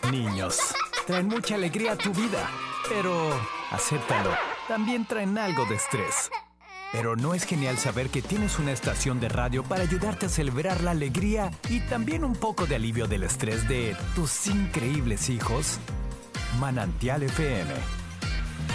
Niños, traen mucha alegría a tu vida, pero, acéptalo, también traen algo de estrés. Pero ¿no es genial saber que tienes una estación de radio para ayudarte a celebrar la alegría y también un poco de alivio del estrés de tus increíbles hijos? Manantial FM